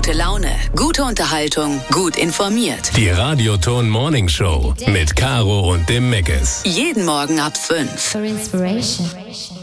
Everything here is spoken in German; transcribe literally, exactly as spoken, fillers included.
Gute Laune, gute Unterhaltung, gut informiert. Die Radioton Morning Show mit Caro und dem Meckes. Jeden Morgen ab fünf. For inspiration.